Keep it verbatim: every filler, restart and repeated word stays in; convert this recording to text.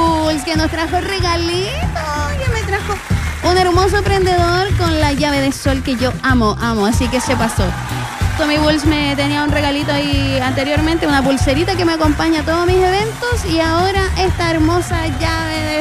Bulls, que nos trajo regalito. Ya me trajo un hermoso prendedor con la llave de sol que yo amo, amo. Así que se pasó. Tommy Bulls me tenía un regalito ahí anteriormente, una pulserita que me acompaña a todos mis eventos, y ahora esta hermosa llave de